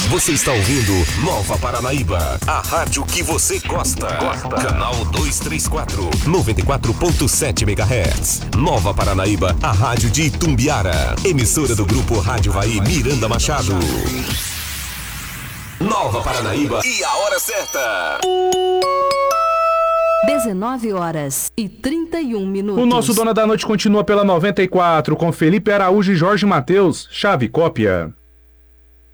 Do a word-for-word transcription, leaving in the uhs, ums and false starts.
Você está ouvindo Nova Paranaíba, a rádio que você gosta. Gosta. Canal duzentos e trinta e quatro, noventa e quatro ponto sete megahertz. Nova Paranaíba, a rádio de Itumbiara. Emissora do Grupo Rádio Vai Miranda Machado. Nova Paranaíba e a hora certa. dezenove horas e trinta e um minutos. O nosso Dona da Noite continua pela noventa e quatro com Felipe Araújo e Jorge Mateus. Chave Cópia.